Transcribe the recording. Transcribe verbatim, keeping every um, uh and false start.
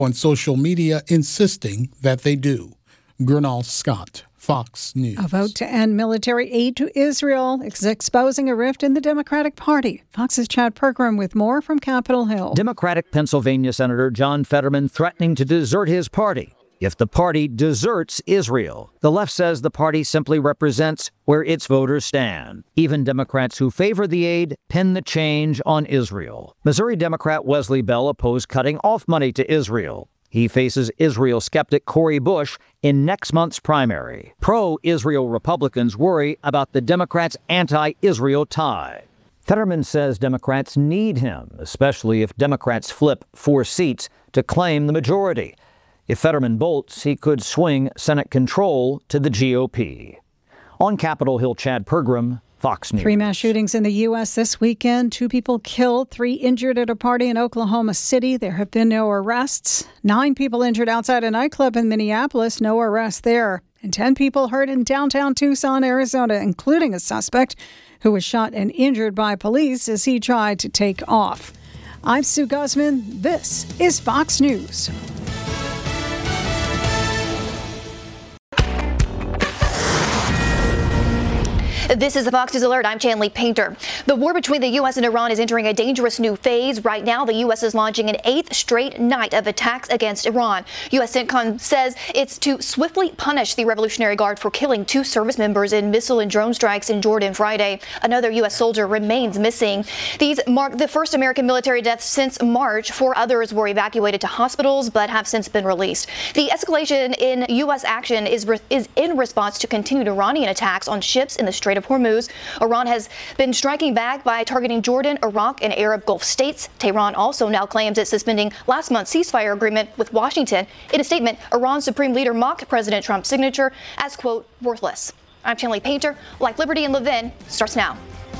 on social media insisting that they do. Gernal Scott, Fox News. A vote to end military aid to Israel is exposing a rift in the Democratic Party. Fox's Chad Pergram with more from Capitol Hill. Democratic Pennsylvania Senator John Fetterman threatening to desert his party if the party deserts Israel. The left says the party simply represents where its voters stand. Even Democrats who favor the aid pin the change on Israel. Missouri Democrat Wesley Bell opposed cutting off money to Israel. He faces Israel skeptic Cori Bush in next month's primary. Pro-Israel Republicans worry about the Democrats' anti-Israel tie. Fetterman says Democrats need him, especially if Democrats flip four seats to claim the majority. If Fetterman bolts, he could swing Senate control to the G O P. On Capitol Hill, Chad Pergram, Fox News. Three mass shootings in the U S this weekend. Two people killed, three injured at a party in Oklahoma City. There have been no arrests. Nine people injured outside a nightclub in Minneapolis. No arrest there. And ten people hurt in downtown Tucson, Arizona, including a suspect who was shot and injured by police as he tried to take off. I'm Sue Guzman. This is Fox News. This is the Fox News Alert. I'm Chanley Painter. The war between the U S and Iran is entering a dangerous new phase. Right now, the U S is launching an eighth straight night of attacks against Iran. U S CENTCOM says it's to swiftly punish the Revolutionary Guard for killing two service members in missile and drone strikes in Jordan Friday. Another U S soldier remains missing. These mark the first American military deaths since March. Four others were evacuated to hospitals but have since been released. The escalation in U S action is, re- is in response to continued Iranian attacks on ships in the Strait of Hormuz. Iran has been striking back by targeting Jordan, Iraq, and Arab Gulf states. Tehran also now claims it's suspending last month's ceasefire agreement with Washington. In a statement, Iran's supreme leader mocked President Trump's signature as, quote, worthless. I'm Chanley Painter. Like Liberty and Levin starts now.